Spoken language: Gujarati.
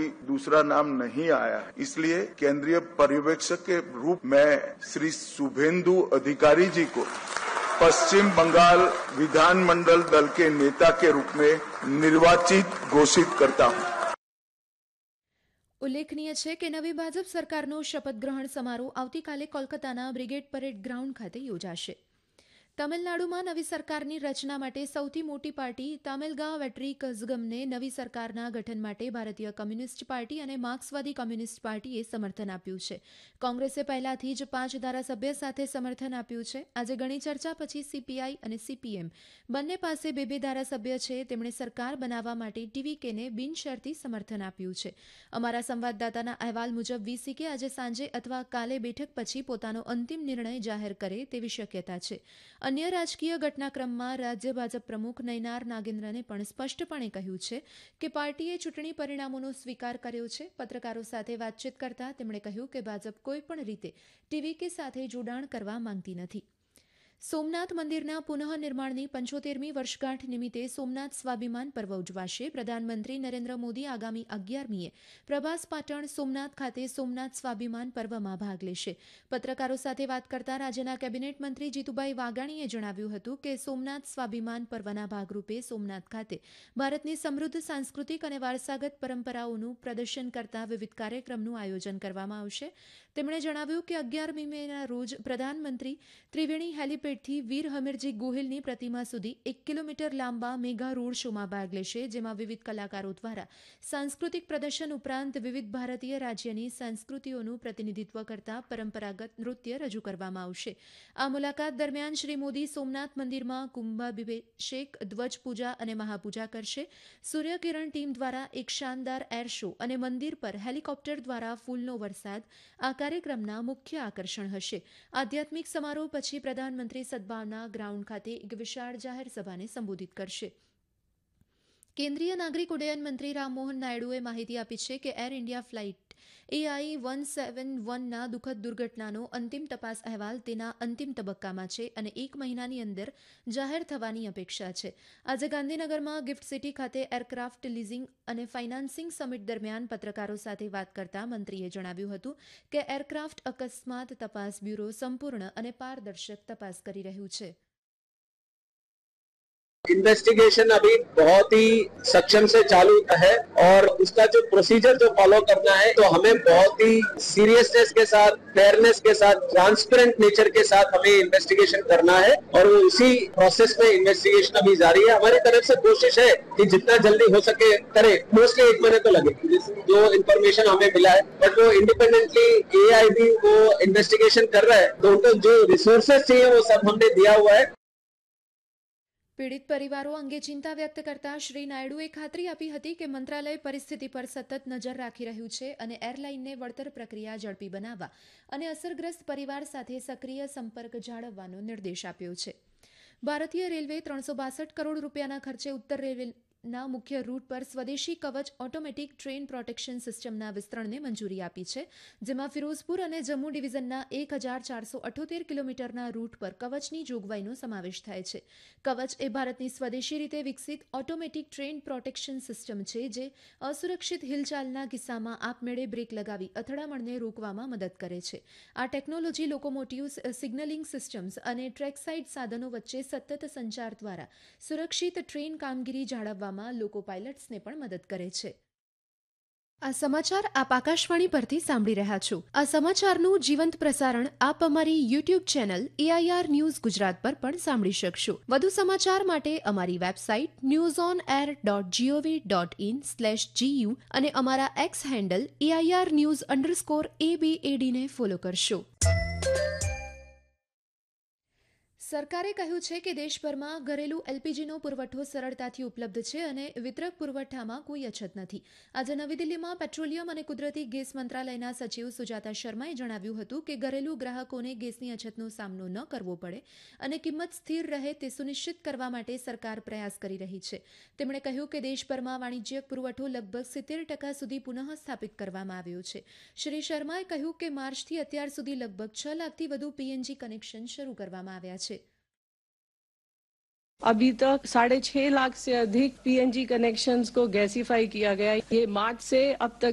कोई दूसरा नाम नहीं आया, इसलिए केंद्रीय पर्यवेक्षक के रूप में श्री शुभेंदु अधिकारी जी को पश्चिम बंगाल विधानमंडल दल के नेता के रूप में निर्वाचित घोषित करता हूं। ઉલ્લેખનીય છે કે નવી ભાજપ સરકારનો શપથ ગ્રહણ સમારોહ આવતીકાલે કોલકાતાના બ્રિગેડ પરેડ ગ્રાઉન્ડ ખાતે યોજાશે. તમિલનાડુમાં નવી સરકારની રચના માટે સૌથી મોટી પાર્ટી તમિલગા વેટ્રી કઝગમને નવી સરકારના ગઠન માટે ભારતીય કમ્યુનિસ્ટ પાર્ટી અને માર્ક્સવાદી કમ્યુનિસ્ટ પાર્ટીએ સમર્થન આપ્યું છે. કોંગ્રેસે પહેલાથી જ 5 ધારાસભ્ય સાથે સમર્થન આપ્યું છે. આજે ઘણી ચર્ચા પછી સીપીઆઈ અને સીપીએમ બંને પાસે 2 ધારાસભ્ય છે. તેમણે સરકાર બનાવવા માટે ટીવીકેને બિનશરતી સમર્થન આપ્યું છે. અમારા સંવાદદાતાના અહેવાલ મુજબ વીસીકે આજે સાંજે અથવા કાલે બેઠક પછી પોતાનો અંતિમ નિર્ણય જાહેર કરે તેવી શક્યતા છે. અન્ય રાજકીય ઘટનાક્રમમાં રાજ્ય ભાજપ પ્રમુખ નયનાર નાગેન્દ્રને પણ સ્પષ્ટપણે કહ્યું છે કે પાર્ટીએ ચૂંટણી પરિણામોનો સ્વીકાર કર્યો છે. પત્રકારો સાથે વાતચીત કરતા તેમણે કહ્યું કે ભાજપ કોઈપણ રીતે ટીવીકે સાથે જોડાણ કરવા માંગતી નથી. સોમનાથ મંદિરના પુનઃનિર્માણની 75મી વર્ષગાંઠ નિમિત્તે સોમનાથ સ્વાભિમાન પર્વ ઉજવાશે. પ્રધાનમંત્રી નરેન્દ્ર મોદી આગામી 11મીએ પ્રભાસ પાટણ સોમનાથ ખાતે સોમનાથ સ્વાભિમાન પર્વમાં ભાગ લેશે. પત્રકારો સાથે વાત કરતા રાજ્યના કેબિનેટ મંત્રી જીતુભાઈ વાઘાણીએ જણાવ્યું હતું કે સોમનાથ સ્વાભિમાન પર્વના ભાગરૂપે સોમનાથ ખાતે ભારતની સમૃદ્ધ સાંસ્કૃતિક અને વારસાગત પરંપરાઓનું પ્રદર્શન કરતા વિવિધ કાર્યક્રમનું આયોજન કરવામાં આવશે. તેમણે જણાવ્યું કે 11મી મેના રોજ પ્રધાનમંત્રી ત્રિવેણી હેલીપેડથી વીર હમીરજી ગોહિલની પ્રતિમા સુધી 1 કિલોમીટર લાંબા મેગા રોડ શોમાં ભાગ લેશે, જેમાં વિવિધ કલાકારો દ્વારા સાંસ્કૃતિક પ્રદર્શન ઉપરાંત વિવિધ ભારતીય રાજ્યની સંસ્કૃતિઓનું પ્રતિનિધિત્વ કરતા પરંપરાગત નૃત્ય રજૂ કરવામાં આવશે. આ મુલાકાત દરમિયાન શ્રી મોદી સોમનાથ મંદિરમાં કુંભાભિષેક, ધ્વજ પૂજા અને મહાપૂજા કરશે. સૂર્યકિરણ ટીમ દ્વારા એક શાનદાર એર શો અને મંદિર પર હેલિકોપ્ટર દ્વારા ફૂલનો વરસાદ આ કાર્યક્રમના મુખ્ય આકર્ષણ હશે. આધ્યાત્મિક સમારોહ પછી પ્રધાનમંત્રી સદભાવના ગ્રાઉન્ડ ખાતે એક વિશાળ જાહેર સભાને સંબોધિત કરશે. કેન્દ્રીય નાગરિક ઉડ્ડયન મંત્રી રામમોહન નાયડુએ માહિતી આપી છે કે એર ઇન્ડિયા ફ્લાઇટ AI-171ના દુઃખદ દુર્ઘટનાનો અંતિમ તપાસ અહેવાલ તેના અંતિમ તબક્કામાં છે અને 1 મહિનાની અંદર જાહેર થવાની અપેક્ષા છે. આજે ગાંધીનગરમાં ગિફ્ટ સિટી ખાતે એરક્રાફ્ટ લીઝિંગ અને ફાઇનાન્સિંગ સમિટ દરમિયાન પત્રકારો સાથે વાત કરતા મંત્રીએ જણાવ્યું હતું કે એરક્રાફ્ટ અકસ્માત તપાસ બ્યુરો સંપૂર્ણ અને પારદર્શક તપાસ કરી રહ્યું છે. इन्वेस्टिगेशन अभी बहुत ही सक्षम से चालू है और उसका जो प्रोसीजर जो फॉलो करना है तो हमें बहुत ही सीरियसनेस के साथ, फेयरनेस के साथ, ट्रांसपेरेंट नेचर के साथ हमें इन्वेस्टिगेशन करना है और वो उसी प्रोसेस में इन्वेस्टिगेशन अभी जारी है. हमारी तरफ से कोशिश है कि जितना जल्दी हो सके करें. मोस्टली 1 महीने तो लगे जो इन्फॉर्मेशन हमें मिला है, बट वो इंडिपेंडेंटली AI भी वो इन्वेस्टिगेशन कर रहा है तो उनको जो रिसोर्सेज चाहिए वो सब हमने दिया हुआ है. પીડિત પરિવારો અંગે ચિંતા વ્યક્ત કરતા શ્રી નાયડુએ ખાતરી આપી હતી કે મંત્રાલય પરિસ્થિતિ પર સતત નજર રાખી રહ્યું છે અને એરલાઇનને વળતર પ્રક્રિયા ઝડપી બનાવવા અને અસરગ્રસ્ત પરિવાર સાથે સક્રિય સંપર્ક જાળવવાનો નિર્દેશ આપ્યો છે. ભારતીય રેલવે 362 કરોડ રૂપિયાના ખર્ચે ઉત્તર રેલવેના મુખ્ય રૂટ પર સ્વદેશી કવચ ઓટોમેટિક ટ્રેન પ્રોટેક્શન સિસ્ટમના વિસ્તરણને મંજૂરી આપી છે, જેમાં ફિરોઝપુર અને જમ્મુ ડિવિઝનના 1478 કિલોમીટરના રૂટ પર કવચની જોગવાઈનો સમાવેશ થાય છે. કવચ એ ભારતની સ્વદેશી રીતે વિકસિત ઓટોમેટિક ટ્રેન પ્રોટેક્શન સિસ્ટમ છે, જે અસુરક્ષિત હિલચાલના કિસ્સામાં આપમેળે બ્રેક લગાવી અથડામણને રોકવામાં મદદ કરે છે. આ ટેકનોલોજી લોકોમોટિવ સિગ્નલિંગ સિસ્ટમ્સ અને ટ્રેકસાઇડ સાધનો વચ્ચે સતત સંચાર દ્વારા સુરક્ષિત ટ્રેન કામગીરી જાળવવામાં લોકો પાયલટ્સને પણ મદદ કરે છે. આ સમાચાર આપ આકાશવાણી પરથી સાંભળી રહ્યા છો. આ સમાચારનું જીવંત પ્રસારણ આપ અમારી YouTube channel AIR news Gujarat પર પણ સાંભળી શકશો. વધુ સમાચાર માટે અમારી વેબસાઇટ newsonair.gov.in/gu અને અમારા એક્સ હેન્ડલ AIR_news_ABAD ને ફોલો કરશો. સરકારે કહ્યું છે કે દેશભરમાં ઘરેલું એલપીજીનો પુરવઠો સરળતાથી ઉપલબ્ધ છે અને વિતરક પુરવઠામાં કોઈ અછત નથી. આજે નવી દિલ્હીમાં પેટ્રોલિયમ અને કુદરતી ગેસ મંત્રાલયના સચિવ સુજાતા શર્માએ જણાવ્યું હતું કે ઘરેલું ગ્રાહકોને ગેસની અછતનો સામનો ન કરવો પડે અને કિંમત સ્થિર રહે તે સુનિશ્ચિત કરવા માટે સરકાર પ્રયાસ કરી રહી છે. તેમણે કહ્યું કે દેશભરમાં વાણિજ્યિક પુરવઠો લગભગ 70% સુધી પુનઃ સ્થાપિત કરવામાં આવ્યો છે. શ્રી શર્માએ કહ્યું કે માર્ચથી અત્યાર સુધી લગભગ 6 લાખથી વધુ પીએનજી કનેક્શન શરૂ કરવામાં આવ્યા છે. अभी तक 6.5 लाख से अधिक पीएनजी कनेक्शंस को गैसीफाई किया गया. ये मार्च से अब तक